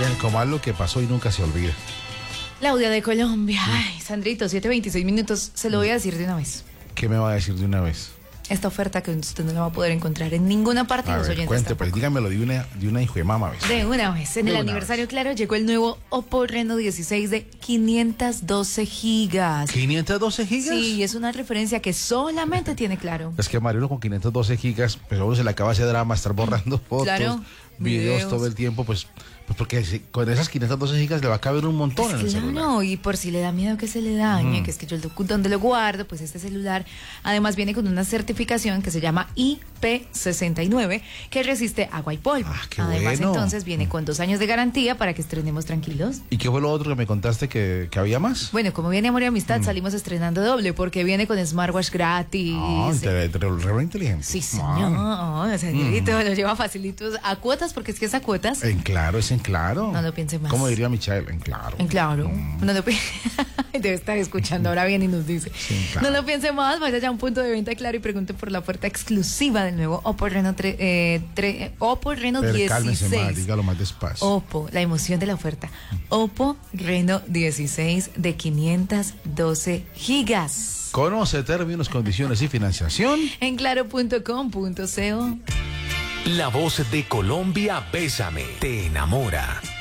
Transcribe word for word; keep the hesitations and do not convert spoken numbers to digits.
Bien, como algo que pasó y nunca se olvida. La audio de Colombia. Ay, Sandrito, siete veintiséis minutos. Se lo voy a decir de una vez. ¿Qué me va a decir de una vez? Esta oferta que usted no la va a poder encontrar en ninguna parte de A los ver, oyentes. cuente, tampoco. pues dígamelo de una, de una hijo de mamá vez. De una vez. En De el una aniversario, vez. claro, llegó el nuevo Oppo Reno dieciséis de quinientos doce gigas. ¿quinientos doce gigas? Sí, es una referencia que solamente tiene Claro. Es que Mario, uno con quinientos doce gigas, pues a uno se le acaba ese drama, estar borrando fotos, Claro, videos, videos. todo el tiempo, pues, pues porque si- con esas quinientos doce gigas le va a caber un montón en el celular. Claro, y por si le da miedo que se le dañe, Mm. que es que yo lo- donde lo guardo, pues este celular además viene con una certificación que se llama I P sesenta y nueve, que resiste agua y polvo. Ah, qué además, bueno. entonces viene con dos años de garantía para que estrenemos tranquilos. ¿Y qué fue lo otro que me contaste que, que había más? Bueno, como viene Amor y Amistad, salimos estrenando doble, porque viene con smartwatch gratis. Ah, inte- re- re inteligente. Sí, señor. Ah, O sea, Dieguito, lo lleva facilitos a cuotas, porque es que es a cuotas. en claro, es en claro. No lo piense más. Como diría Michael, en claro. En claro. No lo pi- Debe estar escuchando ahora bien y nos dice. Sí, claro. No lo piense más, vaya ya a un punto de venta Claro y pregunte por la oferta exclusiva del nuevo Oppo Reno, tre- eh, tre- Oppo Reno Pero cálmese más, dieciséis. dígalo más despacio. Oppo, la emoción de la oferta. Oppo Reno dieciséis de quinientos doce gigas. Conoce términos, condiciones y financiación. En claro punto com punto co. La voz de Colombia, Bésame, te enamora.